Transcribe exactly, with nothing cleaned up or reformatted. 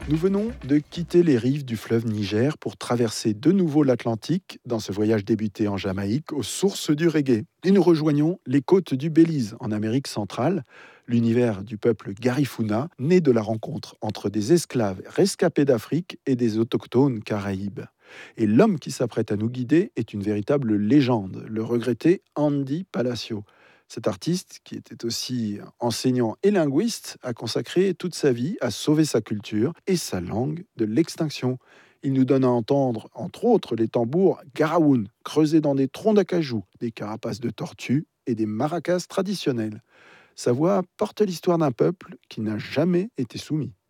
Nous venons de quitter les rives du fleuve Niger pour traverser de nouveau l'Atlantique dans ce voyage débuté en Jamaïque aux sources du reggae. Et nous rejoignons les côtes du Belize en Amérique centrale, l'univers du peuple Garifuna, né de la rencontre entre des esclaves rescapés d'Afrique et des autochtones caraïbes. Et l'homme qui s'apprête à nous guider est une véritable légende, le regretté Andy Palacio. Cet artiste, qui était aussi enseignant et linguiste, a consacré toute sa vie à sauver sa culture et sa langue de l'extinction. Il nous donne à entendre, entre autres, les tambours garaoun, creusés dans des troncs d'acajou, des carapaces de tortue et des maracas traditionnels. Sa voix porte l'histoire d'un peuple qui n'a jamais été soumis.